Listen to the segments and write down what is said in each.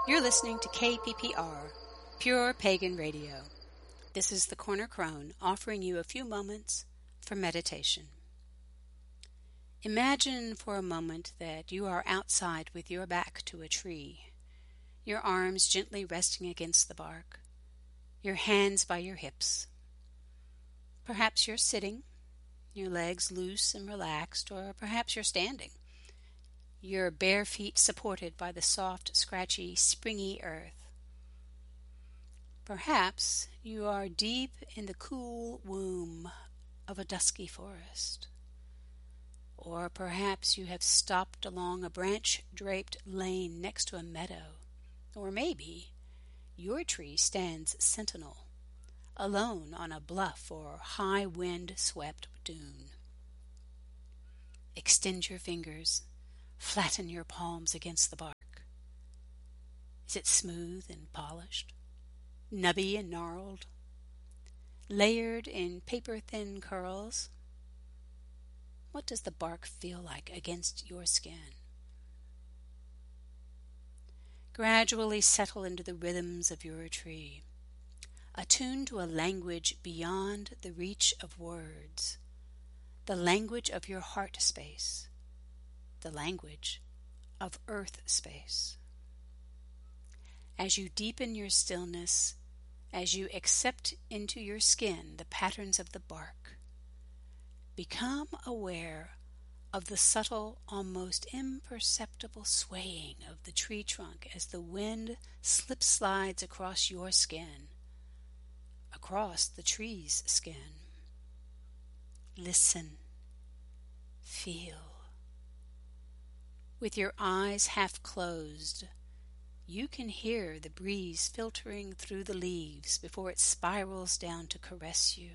You're listening to KPPR, Pure Pagan Radio. This is the Corner Crone offering you a few moments for meditation. Imagine for a moment that you are outside with your back to a tree, your arms gently resting against the bark, your hands by your hips. Perhaps you're sitting, your legs loose and relaxed, or perhaps you're standing, your bare feet supported by the soft, scratchy, springy earth. Perhaps you are deep in the cool womb of a dusky forest. Or perhaps you have stopped along a branch-draped lane next to a meadow. Or maybe your tree stands sentinel, alone on a bluff or high wind-swept dune. Extend your fingers. Flatten your palms against the bark. Is it smooth and polished, nubby and gnarled, layered in paper-thin curls? What does the bark feel like against your skin? Gradually settle into the rhythms of your tree, attuned to a language beyond the reach of words, the language of your heart space, the language of earth space. As you deepen your stillness, as you accept into your skin the patterns of the bark, become aware of the subtle, almost imperceptible swaying of the tree trunk as the wind slip-slides across your skin, across the tree's skin. Listen, feel. With your eyes half closed, you can hear the breeze filtering through the leaves before it spirals down to caress you.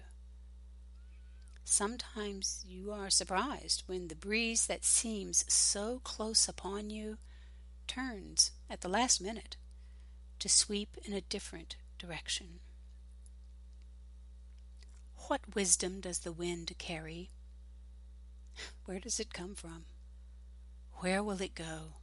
Sometimes you are surprised when the breeze that seems so close upon you turns at the last minute to sweep in a different direction. What wisdom does the wind carry? Where does it come from? Where will it go?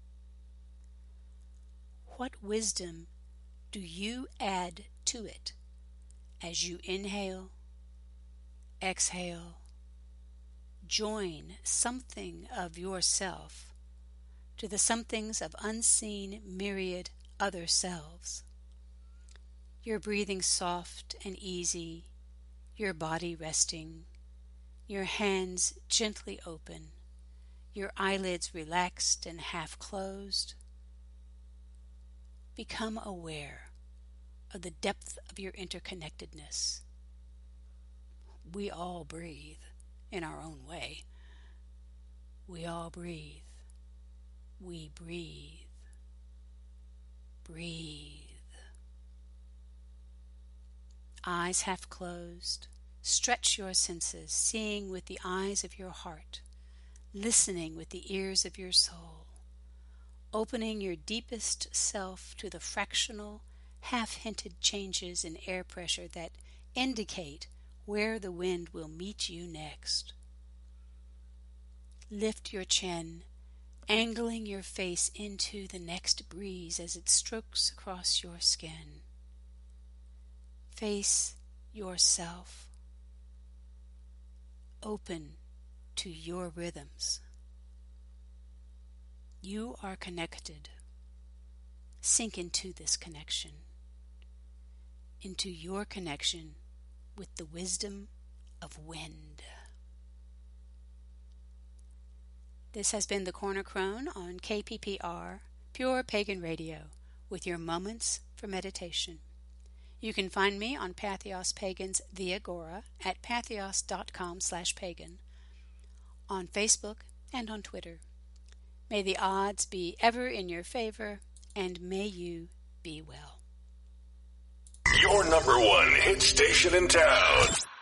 What wisdom do you add to it as you inhale, exhale, join something of yourself to the somethings of unseen myriad other selves? Your breathing soft and easy, your body resting, your hands gently open, your eyelids relaxed and half closed. Become aware of the depth of your interconnectedness. We all breathe in our own way. We all breathe. We breathe. Breathe. Eyes half closed. Stretch your senses, seeing with the eyes of your heart, listening with the ears of your soul, opening your deepest self to the fractional, half-hinted changes in air pressure that indicate where the wind will meet you next. Lift your chin, angling your face into the next breeze as it strokes across your skin. Face yourself. Open to your rhythms. You are connected. Sink into this connection, into your connection with the wisdom of wind. This has been the Corner Crone on KPPR, Pure Pagan Radio, with your moments for meditation. You can find me on Patheos Pagans The Agora at patheos.com/pagan, on Facebook and on Twitter. May the odds be ever in your favor, and may you be well. Your number one hit station in town.